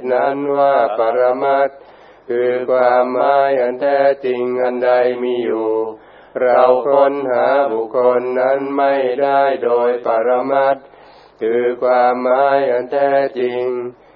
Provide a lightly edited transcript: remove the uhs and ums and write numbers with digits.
นั้นว่าปรมัตถ์คือความหมายอันแท้จริงอันใดมีอยู่เราค้นหาบุคคลนั้นไม่ได้โดยปรมัตถ์คือความหมายอันแท้จริง